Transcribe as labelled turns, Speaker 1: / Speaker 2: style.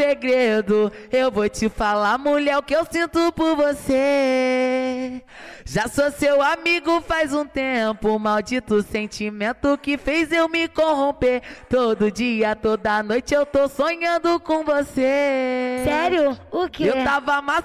Speaker 1: segredo. Eu vou te falar, mulher, o que eu sinto por você. Já sou seu amigo faz um tempo. Maldito sentimento que fez eu me corromper. Todo dia, toda noite eu tô sonhando com você.
Speaker 2: Sério? O quê?
Speaker 1: Eu tava